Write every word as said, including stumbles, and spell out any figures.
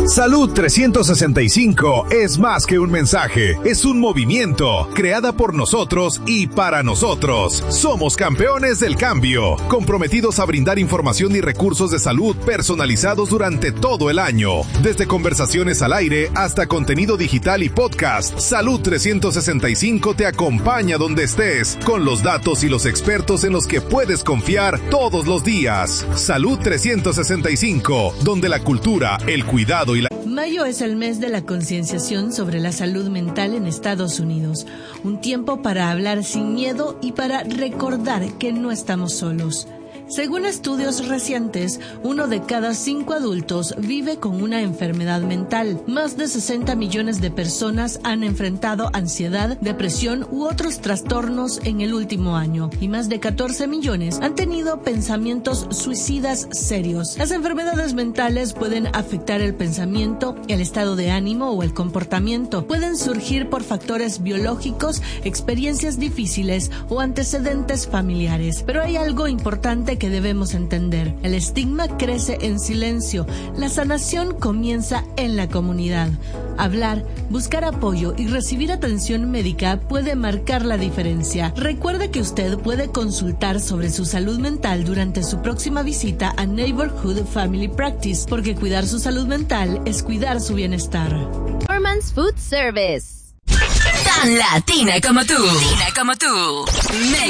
Salud trescientos sesenta y cinco es más que un mensaje, es un movimiento, creada por nosotros y para nosotros. Somos campeones del cambio, comprometidos a brindar información y recursos de salud personalizados durante todo el año. Desde conversaciones al aire hasta contenido digital y podcast, Salud trescientos sesenta y cinco te acompaña donde estés, con los datos y los expertos en los que puedes confiar todos los días. Salud trescientos sesenta y cinco, donde la cultura, el cuidado y la... Mayo es el mes de la concienciación sobre la salud mental en Estados Unidos. Un tiempo para hablar sin miedo y para recordar que no estamos solos. Según estudios recientes, uno de cada cinco adultos vive con una enfermedad mental. Más de sesenta millones de personas han enfrentado ansiedad, depresión u otros trastornos en el último año, y más de catorce millones han tenido pensamientos suicidas serios. Las enfermedades mentales pueden afectar el pensamiento, el estado de ánimo o el comportamiento. Pueden surgir por factores biológicos, experiencias difíciles o antecedentes familiares. Pero hay algo importante que debemos entender. El estigma crece en silencio. La sanación comienza en la comunidad. Hablar, buscar apoyo y recibir atención médica puede marcar la diferencia. Recuerde que usted puede consultar sobre su salud mental durante su próxima visita a Neighborhood Family Practice, porque cuidar su salud mental es cuidar su bienestar. Performance Food Service. Tan latina como tú. Latina como tú.